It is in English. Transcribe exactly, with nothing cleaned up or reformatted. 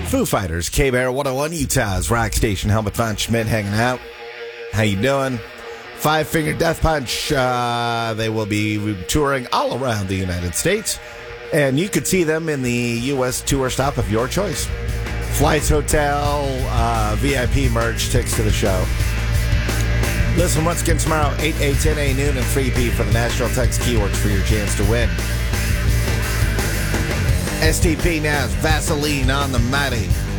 Foo Fighters, K-Bear one oh one, Utah's rock station. Helmut Von Schmidt hanging out. How you doing? Five Finger Death Punch. Uh, they will be touring all around the United States, and you could see them in the U S tour stop of your choice. Flights, hotel, uh, V I P merch, tickets to the show. Listen once again tomorrow, eight A, ten A, noon, and three P for the National Text keywords for your chance to win. S T P now is Vaseline on the Mighty.